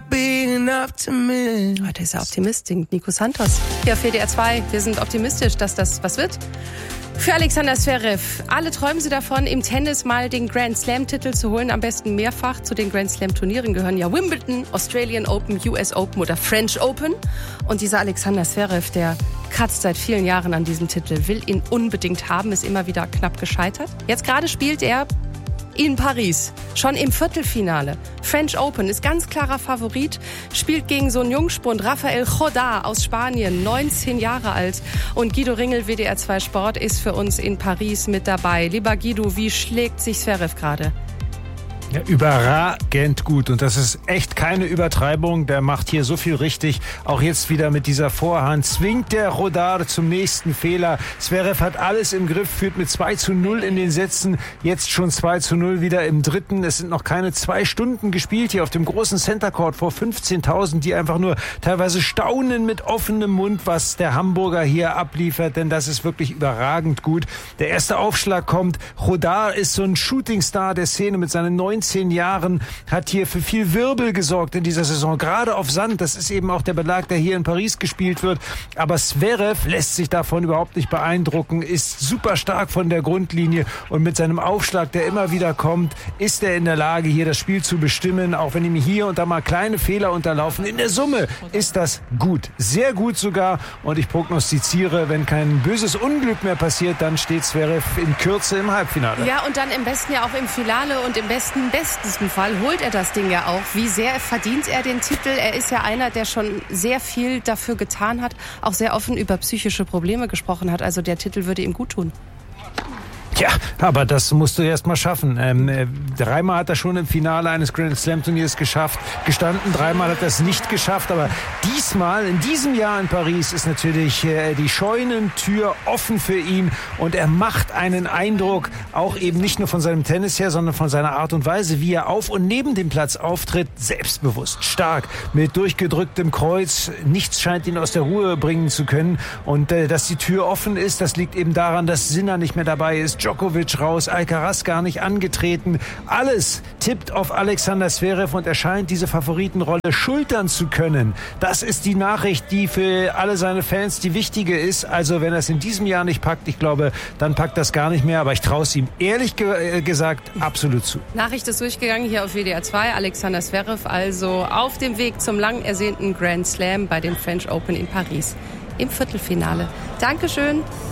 about being an optimist. Heute ist er Optimist, singt Nico Santos. Hier auf WDR 2, wir sind optimistisch, dass das was wird. Für Alexander Zverev. Alle träumen sie davon, im Tennis mal den Grand Slam-Titel zu holen, am besten mehrfach. Zu den Grand Slam-Turnieren gehören ja Wimbledon, Australian Open, US Open oder French Open. Und dieser Alexander Zverev, der kratzt seit vielen Jahren an diesem Titel, will ihn unbedingt haben, ist immer wieder knapp gescheitert. Jetzt gerade spielt er in Paris, schon im Viertelfinale. French Open ist ganz klarer Favorit, spielt gegen so einen Jungspund, Rafael Jodá aus Spanien, 19 Jahre alt. Und Guido Ringel, WDR 2 Sport, ist für uns in Paris mit dabei. Lieber Guido, wie schlägt sich Zverev gerade? Ja, überragend gut. Und das ist echt keine Übertreibung. Der macht hier so viel richtig. Auch jetzt wieder mit dieser Vorhand zwingt der Jodá zum nächsten Fehler. Zverev hat alles im Griff, führt mit 2:0 in den Sätzen. Jetzt schon 2:0 wieder im dritten. Es sind noch keine 2 Stunden gespielt hier auf dem großen Center Court vor 15.000, die einfach nur teilweise staunen mit offenem Mund, was der Hamburger hier abliefert. Denn das ist wirklich überragend gut. Der erste Aufschlag kommt. Jodá ist so ein Shootingstar der Szene mit seinen 19 Jahren, hat hier für viel Wirbel gesorgt in dieser Saison, gerade auf Sand. Das ist eben auch der Belag, der hier in Paris gespielt wird. Aber Zverev lässt sich davon überhaupt nicht beeindrucken, ist super stark von der Grundlinie und mit seinem Aufschlag, der immer wieder kommt, ist er in der Lage, hier das Spiel zu bestimmen, auch wenn ihm hier und da mal kleine Fehler unterlaufen. In der Summe ist das gut, sehr gut sogar. Und ich prognostiziere, wenn kein böses Unglück mehr passiert, dann steht Zverev in Kürze im Halbfinale. Ja, und dann im besten ja auch im Finale und im besten Fall holt er das Ding ja auch. Wie sehr verdient er den Titel? Er ist ja einer, der schon sehr viel dafür getan hat, auch sehr offen über psychische Probleme gesprochen hat. Also der Titel würde ihm gut tun. Ja, aber das musst du erst mal schaffen. 3-mal hat er schon im Finale eines Grand Slam Turniers gestanden. 3-mal hat er es nicht geschafft. Aber diesmal, in diesem Jahr in Paris, ist natürlich die Scheunentür offen für ihn. Und er macht einen Eindruck, auch eben nicht nur von seinem Tennis her, sondern von seiner Art und Weise, wie er auf und neben dem Platz auftritt. Selbstbewusst, stark, mit durchgedrücktem Kreuz. Nichts scheint ihn aus der Ruhe bringen zu können. Und dass die Tür offen ist, das liegt eben daran, dass Sinner nicht mehr dabei ist. Djokovic raus, Alcaraz gar nicht angetreten. Alles tippt auf Alexander Zverev und er scheint diese Favoritenrolle schultern zu können. Das ist die Nachricht, die für alle seine Fans die wichtige ist. Also wenn er es in diesem Jahr nicht packt, ich glaube, dann packt das gar nicht mehr. Aber ich traue es ihm ehrlich gesagt absolut zu. Nachricht ist durchgegangen hier auf WDR 2. Alexander Zverev also auf dem Weg zum lang ersehnten Grand Slam bei den French Open in Paris im Viertelfinale. Dankeschön.